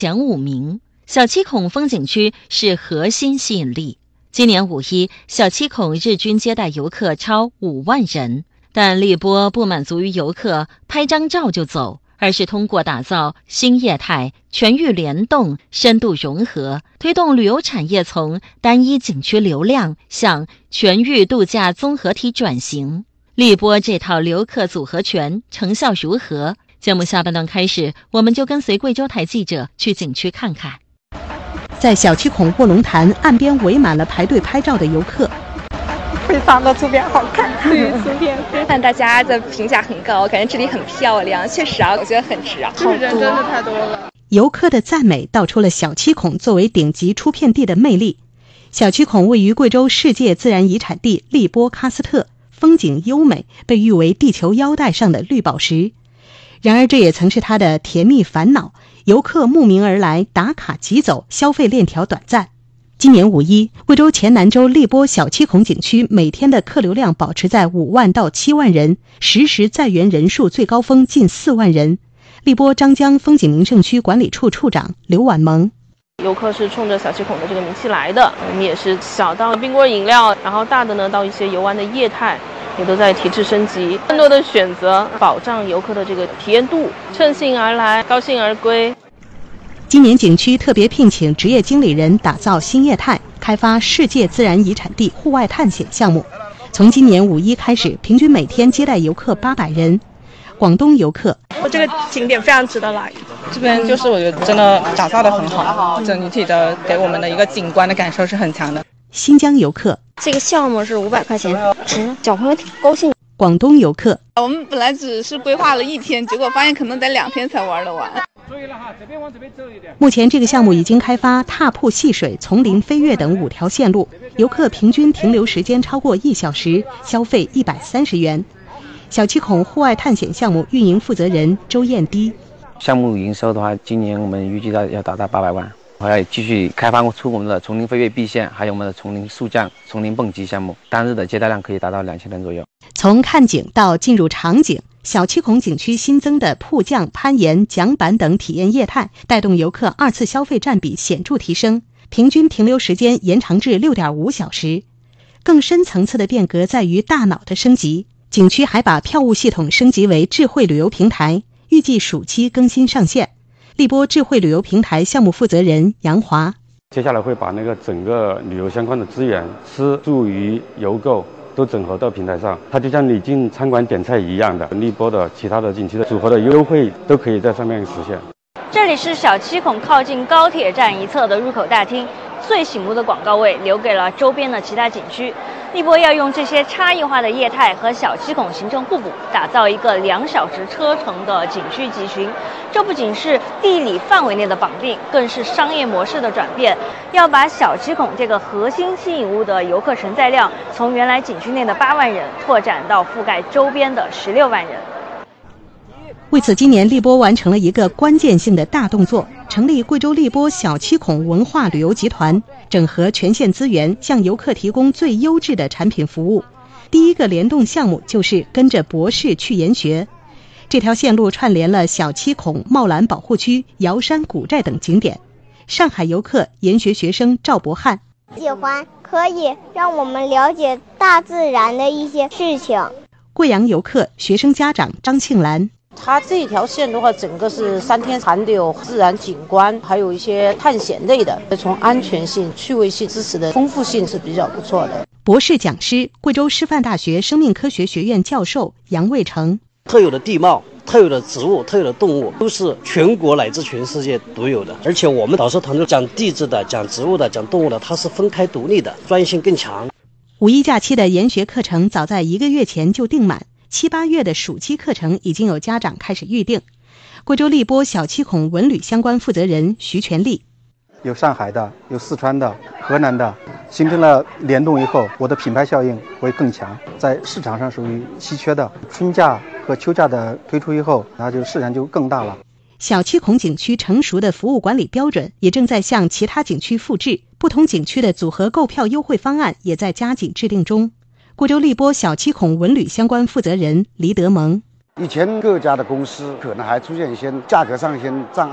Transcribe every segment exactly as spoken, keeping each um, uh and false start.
前五名。小七孔风景区是核心吸引力。今年五一，小七孔日均接待游客超五万人，但荔波不满足于游客拍张照就走，而是通过打造新业态、全域联动、深度融合，推动旅游产业从单一景区流量向全域度假综合体转型。荔波这套游客组合拳成效如何？节目下半段开始，我们就跟随贵州台记者去景区看看。 在小七孔卧龙潭岸边围满了排队拍照的游客， 非常的图片好看， 对，图片看大家的评价很高，感觉这里很漂亮，确实啊，我觉得很值啊， 好人真的太多了。 游客的赞美道出了小七孔作为顶级出片地的魅力。小七孔位于贵州世界自然遗产地荔波喀斯特，风景优美，被誉为地球腰带上的绿宝石。然而这也曾是它的甜蜜烦恼，游客慕名而来，打卡即走，消费链条短暂。今年五一，贵州黔南州荔波小七孔景区每天的客流量保持在五万到七万人，实时在园人数最高峰近四万人。荔波张江风景名胜区管理处处长刘婉萌， 游客是冲着小七孔的这个名气来的，我们也是小到冰棍饮料，然后大的呢到一些游玩的业态，也都在提质升级，更多的选择保障游客的这个体验度，乘兴而来，高兴而归。 今年景区特别聘请职业经理人打造新业态，开发世界自然遗产地户外探险项目。从今年五一开始，平均每天接待游客八百人。广东游客， 我这个景点非常值得来， 这边就是我觉得真的打造的很好，整体的给我们的一个景观的感受是很强的。 新疆游客， 这个项目是五百块钱，值，小朋友挺高兴。 广东游客， 我们本来只是规划了一天，结果发现可能得两天才玩得完。 目前这个项目已经开发踏瀑戏水、丛林飞跃等五条线路，游客平均停留时间超过一小时，消费一百三十元。小七孔户外探险项目运营负责人周燕迪， 项目营收的话，今年我们预计到要达到八百万，还要继续开发出我们的丛林飞跃 B 线，还有我们的丛林速降、丛林蹦极项目，单日的接待量可以达到两千人左右。 从看景到进入场景，小七孔景区新增的瀑降、攀岩、桨板等体验业态，带动游客二次消费占比显著提升，平均停留时间延长至 六点五小时。更深层次的变革在于大脑的升级，景区还把票务系统升级为智慧旅游平台，预计暑期更新上线。荔波智慧旅游平台项目负责人杨华， 接下来会把那个整个旅游相关的资源，吃住娱游购都整合到平台上，它就像你进餐馆点菜一样的，荔波的其他的景区的组合的优惠都可以在上面实现。 这里是小七孔靠近高铁站一侧的入口大厅，最醒目的广告位留给了周边的其他景区。荔波要用这些差异化的业态和小七孔形成互补，打造一个两小时车程的景区集群。这不仅是地理范围内的绑定，更是商业模式的转变。要把小七孔这个核心吸引物的游客承载量，从原来景区内的八万人拓展到覆盖周边的十六万人。 为此，今年荔波完成了一个关键性的大动作，成立贵州荔波小七孔文化旅游集团，整合全县资源，向游客提供最优质的产品服务。第一个联动项目就是跟着博士去研学，这条线路串联了小七孔、茂兰保护区、瑶山古寨等景点。上海游客研学学生赵博翰， 喜欢可以让我们了解大自然的一些事情。 贵阳游客学生家长张庆兰， 它这条线的话，整个是三天含的有自然景观，还有一些探险类的，从安全性、趣味性、知识的丰富性是比较不错的。 博士讲师，贵州师范大学生命科学学院教授杨卫成， 特有的地貌、特有的植物、特有的动物，都是全国乃至全世界独有的。而且我们导师团队讲地质的、讲植物的、讲动物的，它是分开独立的，专业性更强。 五一假期的研学课程早在一个月前就订满，七八月的暑期课程已经有家长开始预定。贵州荔波小七孔文旅相关负责人徐全利， 有上海的，有四川的，河南的，形成了联动以后，我的品牌效应会更强，在市场上属于稀缺的。春假和秋假的推出以后，那就市场就更大了。 小七孔景区成熟的服务管理标准也正在向其他景区复制，不同景区的组合购票优惠方案也在加紧制定中。贵州荔波小七孔文旅相关负责人黎德蒙， 以前各家的公司可能还出现一些价格上一些障碍，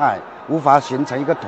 无法形成一个